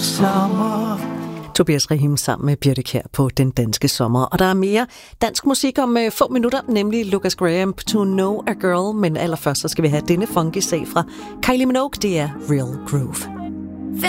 sommer. Tobias Rahim sammen med Birte Kjær på Den Danske Sommer. Og der er mere dansk musik om få minutter, nemlig Lucas Graham, To Know a Girl. Men allerførst så skal vi have denne funky sag fra Kylie Minogue, det er Real Groove.